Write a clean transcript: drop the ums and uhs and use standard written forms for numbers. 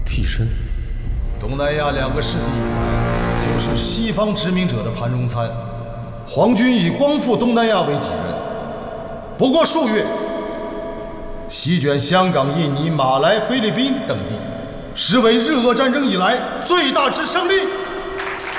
替身。 东南亚2个世纪以来，就是西方殖民者的盘中餐。皇军以光复东南亚为己任，不过数月，席卷香港、印尼、马来、菲律宾等地，实为日俄战争以来最大之胜利。